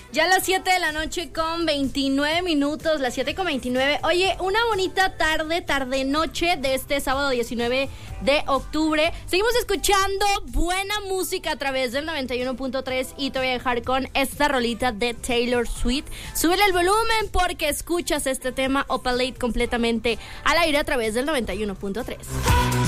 Ya a las 7 de la noche con 29 minutos, las 7 con 29. Oye, una bonita tarde-noche de este sábado 19 de octubre. Seguimos escuchando buena música a través del 91.3 y te voy a dejar con esta rolita de Taylor Swift. Súbele el volumen porque escuchas este tema Opalate completamente al aire a través del 91.3.